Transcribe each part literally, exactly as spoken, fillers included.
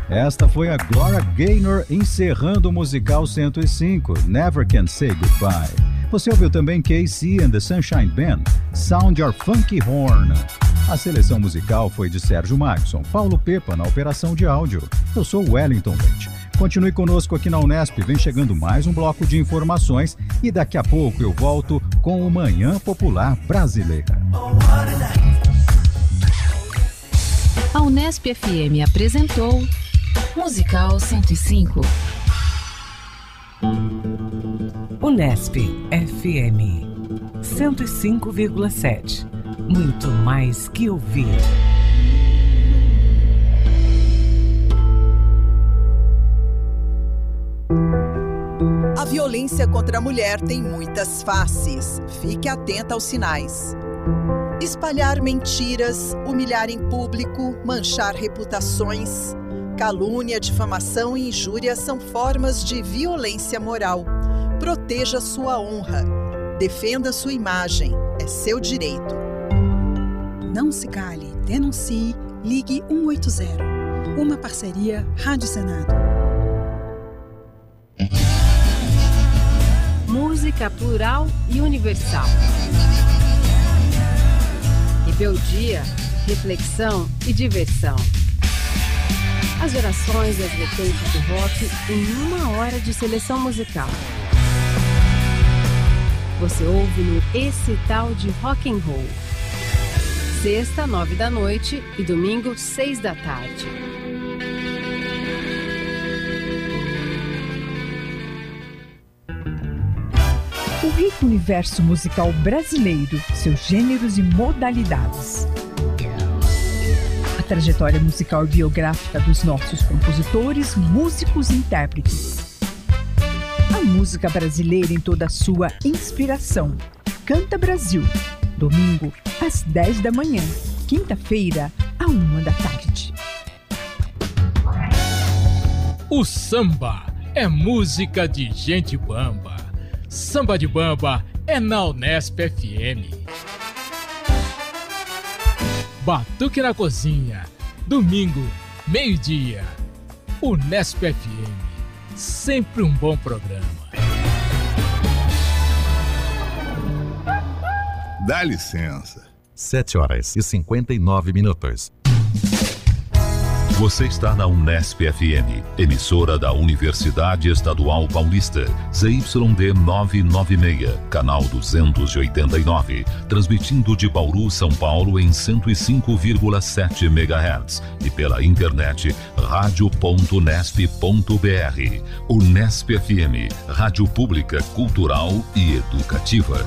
Esta foi a Gloria Gaynor encerrando o musical cento e cinco, Never Can Say Goodbye. Você ouviu também K C and the Sunshine Band, Sound Your Funky Horn. A seleção musical foi de Sérgio Maxson, Paulo Pepa na operação de áudio. Eu sou Wellington Leite. Continue conosco aqui na Unesp, vem chegando mais um bloco de informações e daqui a pouco eu volto com o Manhã Popular Brasileira. A Unesp F M apresentou Musical cento e cinco. Unesp F M cento e cinco vírgula sete. Muito mais que ouvir. A violência contra a mulher tem muitas faces. Fique atenta aos sinais. Espalhar mentiras, humilhar em público, manchar reputações, calúnia, difamação e injúria são formas de violência moral. Proteja sua honra. Defenda sua imagem. É seu direito. Não se cale. Denuncie. Ligue um oito zero. Uma parceria Rádio Senado. Música plural e universal. Rebeldia, reflexão e diversão. As gerações e as vertentes do rock em uma hora de seleção musical. Você ouve no Esse Tal de Rock and Roll. Sexta, nove da noite e domingo, seis da tarde. O rico universo musical brasileiro, seus gêneros e modalidades. A trajetória musical e biográfica dos nossos compositores, músicos e intérpretes. A música brasileira em toda a sua inspiração. Canta Brasil. Domingo, às dez da manhã. Quinta-feira, à uma da tarde. O samba é música de gente bamba. Samba de Bamba é na Unesp F M. Batuque na Cozinha, domingo, meio-dia. Unesp F M, sempre um bom programa. Dá licença. sete horas e cinquenta e nove minutos. Você está na Unesp F M, emissora da Universidade Estadual Paulista, Z Y D novecentos e noventa e seis, canal duzentos e oitenta e nove, transmitindo de Bauru, São Paulo em cento e cinco vírgula sete megahertz e pela internet rádio ponto unesp ponto br. Unesp F M, rádio pública, cultural e educativa.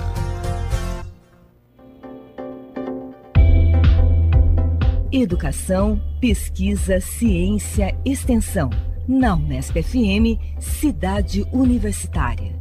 Educação, pesquisa, ciência, extensão. Na Unesp F M, Cidade Universitária.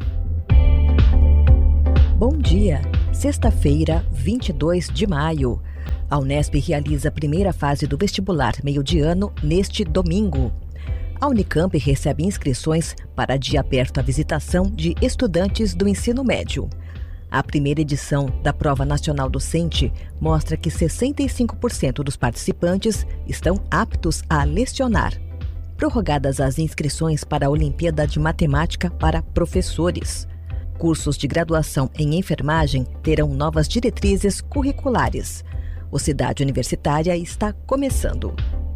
Bom dia, sexta-feira, vinte e dois de maio. A Unesp realiza a primeira fase do vestibular meio de ano neste domingo. A Unicamp recebe inscrições para dia aberto à visitação de estudantes do ensino médio. A primeira edição da Prova Nacional Docente mostra que sessenta e cinco por cento dos participantes estão aptos a lecionar. Prorrogadas as inscrições para a Olimpíada de Matemática para professores. Cursos de graduação em enfermagem terão novas diretrizes curriculares. O Cidade Universitária está começando.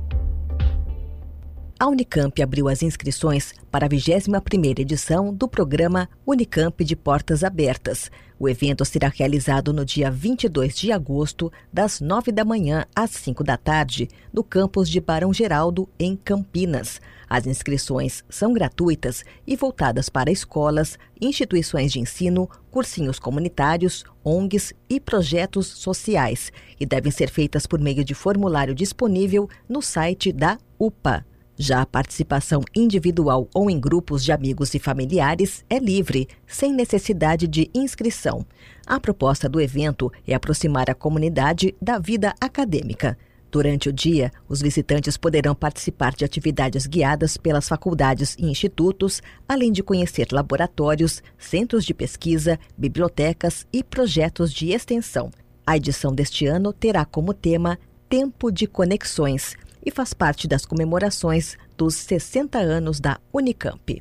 A Unicamp abriu as inscrições para a vigésima primeira edição do programa Unicamp de Portas Abertas. O evento será realizado no dia vinte e dois de agosto, das nove da manhã às cinco da tarde, no campus de Barão Geraldo, em Campinas. As inscrições são gratuitas e voltadas para escolas, instituições de ensino, cursinhos comunitários, O N Gs e projetos sociais, e devem ser feitas por meio de formulário disponível no site da U P A. Já a participação individual ou em grupos de amigos e familiares é livre, sem necessidade de inscrição. A proposta do evento é aproximar a comunidade da vida acadêmica. Durante o dia, os visitantes poderão participar de atividades guiadas pelas faculdades e institutos, além de conhecer laboratórios, centros de pesquisa, bibliotecas e projetos de extensão. A edição deste ano terá como tema Tempo de Conexões e faz parte das comemorações dos sessenta anos da Unicamp.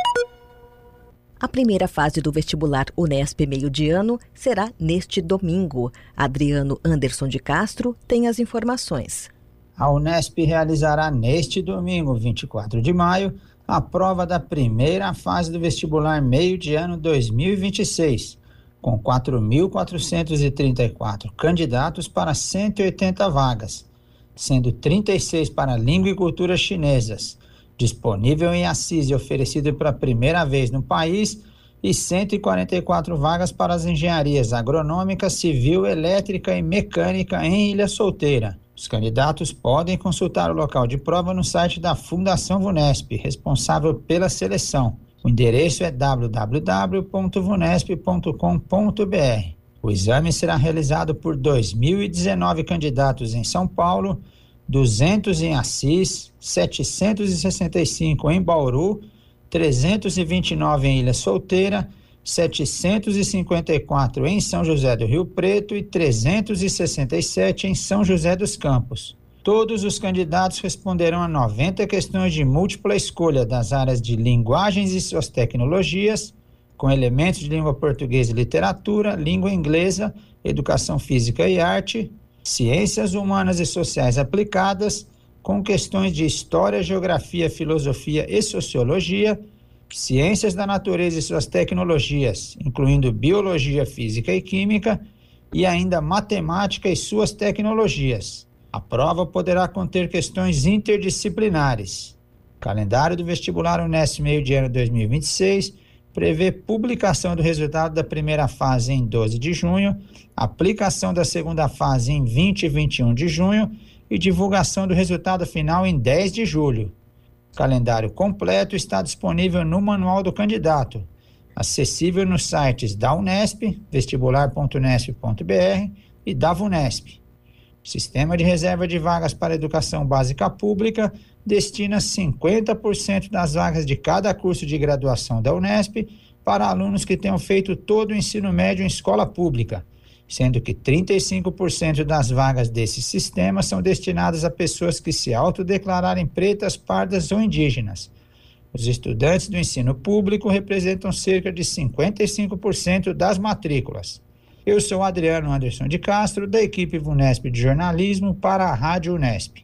A primeira fase do vestibular Unesp meio de ano será neste domingo. Adriano Anderson de Castro tem as informações. A Unesp realizará neste domingo, vinte e quatro de maio, a prova da primeira fase do vestibular meio de ano dois mil e vinte e seis, com quatro mil quatrocentos e trinta e quatro candidatos para cento e oitenta vagas, sendo trinta e seis para língua e cultura chinesas, disponível em Assis e oferecido pela primeira vez no país, e cento e quarenta e quatro vagas para as engenharias agronômica, civil, elétrica e mecânica em Ilha Solteira. Os candidatos podem consultar o local de prova no site da Fundação Vunesp, responsável pela seleção. O endereço é w w w ponto vunesp ponto com ponto b r. O exame será realizado por dois mil e dezenove candidatos em São Paulo, duzentos em Assis, setecentos e sessenta e cinco em Bauru, trezentos e vinte e nove em Ilha Solteira, setecentos e cinquenta e quatro em São José do Rio Preto e trezentos e sessenta e sete em São José dos Campos. Todos os candidatos responderão a noventa questões de múltipla escolha das áreas de linguagens e suas tecnologias, com elementos de língua portuguesa e literatura, língua inglesa, educação física e arte, ciências humanas e sociais aplicadas, com questões de história, geografia, filosofia e sociologia, ciências da natureza e suas tecnologias, incluindo biologia, física e química, e ainda matemática e suas tecnologias. A prova poderá conter questões interdisciplinares. O calendário do vestibular Unesp meio de ano dois mil e vinte e seis prevê publicação do resultado da primeira fase em doze de junho, aplicação da segunda fase em vinte e vinte e um de junho e divulgação do resultado final em dez de julho. O calendário completo está disponível no Manual do Candidato, acessível nos sites da Unesp, vestibular ponto unesp ponto b r e da Vunesp. O Sistema de Reserva de Vagas para Educação Básica Pública destina cinquenta por cento das vagas de cada curso de graduação da Unesp para alunos que tenham feito todo o ensino médio em escola pública, sendo que trinta e cinco por cento das vagas desse sistema são destinadas a pessoas que se autodeclararem pretas, pardas ou indígenas. Os estudantes do ensino público representam cerca de cinquenta e cinco por cento das matrículas. Eu sou Adriano Anderson de Castro, da equipe Vunesp de Jornalismo, para a Rádio Unesp.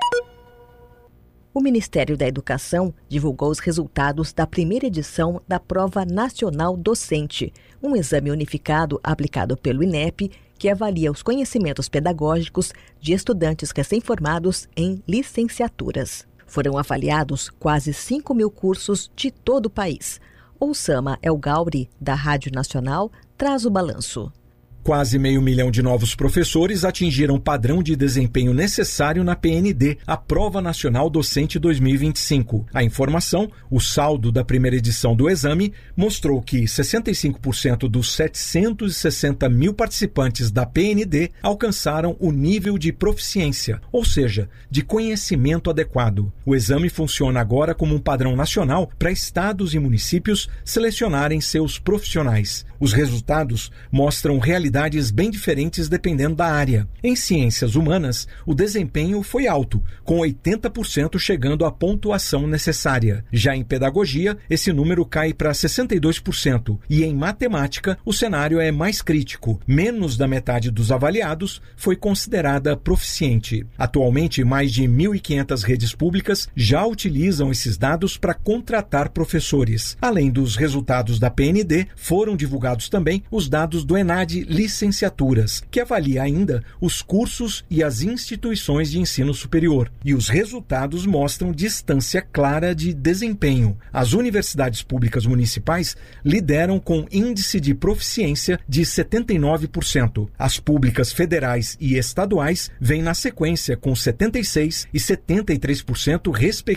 O Ministério da Educação divulgou os resultados da primeira edição da Prova Nacional Docente, um exame unificado aplicado pelo INEP que avalia os conhecimentos pedagógicos de estudantes recém-formados em licenciaturas. Foram avaliados quase cinco mil cursos de todo o país. Oussama El Gauri, da Rádio Nacional, traz o balanço. Quase meio milhão de novos professores atingiram o padrão de desempenho necessário na P N D, a Prova Nacional Docente dois mil e vinte e cinco. A informação, o saldo da primeira edição do exame, mostrou que sessenta e cinco por cento dos setecentos e sessenta mil participantes da P N D alcançaram o nível de proficiência, ou seja, de conhecimento adequado. O exame funciona agora como um padrão nacional para estados e municípios selecionarem seus profissionais. Os resultados mostram realidades bem diferentes dependendo da área. Em ciências humanas, o desempenho foi alto, com oitenta por cento chegando à pontuação necessária. Já em pedagogia, esse número cai para sessenta e dois por cento. E em matemática, o cenário é mais crítico. Menos da metade dos avaliados foi considerada proficiente. Atualmente, mais de mil e quinhentas redes públicas já utilizam esses dados para contratar professores. Além dos resultados da P N D, foram divulgados também os dados do ENAD Licenciaturas, que avalia ainda os cursos e as instituições de ensino superior. E os resultados mostram distância clara de desempenho. As universidades públicas municipais lideram com índice de proficiência de setenta e nove por cento. As públicas federais e estaduais vêm na sequência com setenta e seis por cento e setenta e três por cento,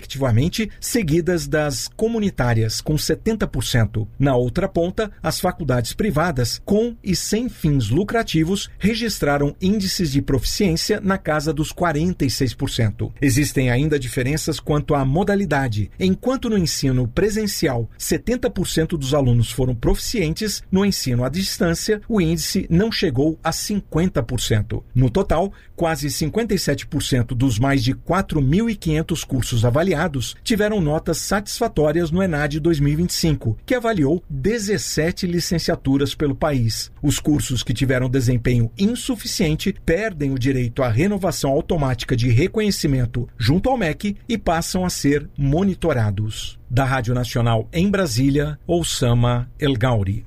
respectivamente, seguidas das comunitárias, com setenta por cento. Na outra ponta, as faculdades universidades privadas, com e sem fins lucrativos, registraram índices de proficiência na casa dos quarenta e seis por cento. Existem ainda diferenças quanto à modalidade. Enquanto no ensino presencial, setenta por cento dos alunos foram proficientes, no ensino à distância, o índice não chegou a cinquenta por cento. No total, quase cinquenta e sete por cento dos mais de quatro mil e quinhentos cursos avaliados tiveram notas satisfatórias no ENAD dois mil e vinte e cinco, que avaliou dezessete licenciaturas pelo país. Os cursos que tiveram desempenho insuficiente perdem o direito à renovação automática de reconhecimento junto ao M E C e passam a ser monitorados. Da Rádio Nacional em Brasília, Oussama El Gauri.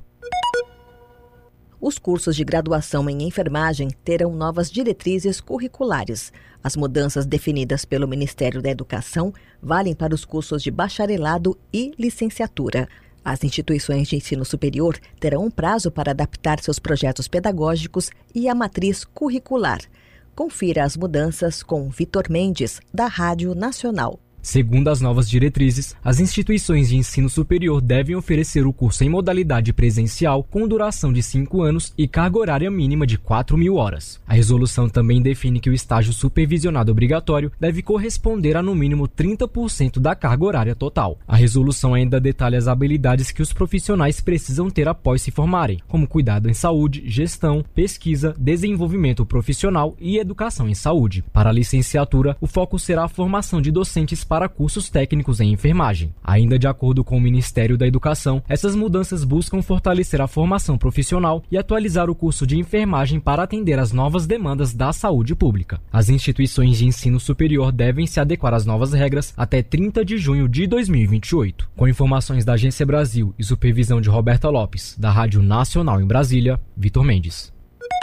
Os cursos de graduação em enfermagem terão novas diretrizes curriculares. As mudanças definidas pelo Ministério da Educação valem para os cursos de bacharelado e licenciatura. As instituições de ensino superior terão um prazo para adaptar seus projetos pedagógicos e a matriz curricular. Confira as mudanças com Vitor Mendes, da Rádio Nacional. Segundo as novas diretrizes, as instituições de ensino superior devem oferecer o curso em modalidade presencial com duração de cinco anos e carga horária mínima de quatro mil horas. A resolução também define que o estágio supervisionado obrigatório deve corresponder a no mínimo trinta por cento da carga horária total. A resolução ainda detalha as habilidades que os profissionais precisam ter após se formarem, como cuidado em saúde, gestão, pesquisa, desenvolvimento profissional e educação em saúde. Para a licenciatura, o foco será a formação de docentes para cursos técnicos em enfermagem. Ainda de acordo com o Ministério da Educação, essas mudanças buscam fortalecer a formação profissional e atualizar o curso de enfermagem para atender às novas demandas da saúde pública. As instituições de ensino superior devem se adequar às novas regras até trinta de junho de dois mil e vinte e oito. Com informações da Agência Brasil e supervisão de Roberta Lopes, da Rádio Nacional em Brasília, Vitor Mendes.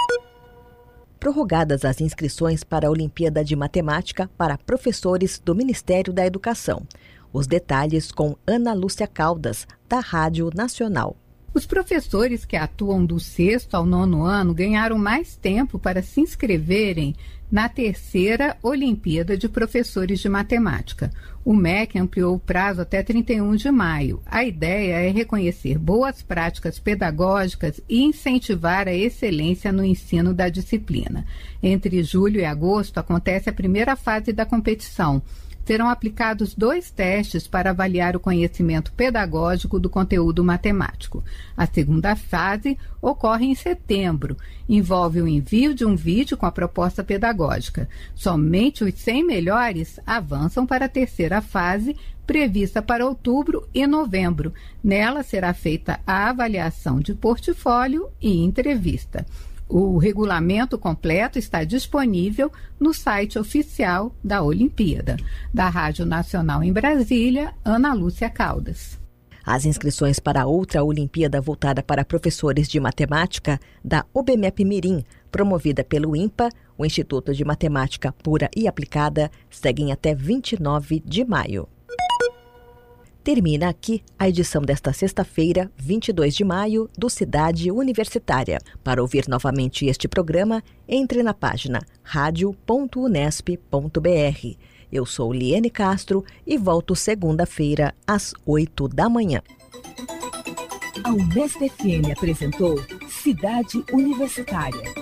Prorrogadas as inscrições para a Olimpíada de Matemática para professores do Ministério da Educação. Os detalhes com Ana Lúcia Caldas, da Rádio Nacional. Os professores que atuam do sexto ao nono ano ganharam mais tempo para se inscreverem na terceira Olimpíada de Professores de Matemática. O M E C ampliou o prazo até trinta e um de maio. A ideia é reconhecer boas práticas pedagógicas e incentivar a excelência no ensino da disciplina. Entre julho e agosto acontece a primeira fase da competição. Serão aplicados dois testes para avaliar o conhecimento pedagógico do conteúdo matemático. A segunda fase ocorre em setembro. Envolve o envio de um vídeo com a proposta pedagógica. Somente os cem melhores avançam para a terceira fase, prevista para outubro e novembro. Nela será feita a avaliação de portfólio e entrevista. O regulamento completo está disponível no site oficial da Olimpíada. Da Rádio Nacional em Brasília, Ana Lúcia Caldas. As inscrições para outra Olimpíada voltada para professores de matemática da OBMEP Mirim, promovida pelo INPA, o Instituto de Matemática Pura e Aplicada, seguem até vinte e nove de maio. Termina aqui a edição desta sexta-feira, vinte e dois de maio, do Cidade Universitária. Para ouvir novamente este programa, entre na página rádio ponto unesp ponto br. Eu sou Liane Castro e volto segunda-feira, às oito da manhã. A Unesp F M apresentou Cidade Universitária.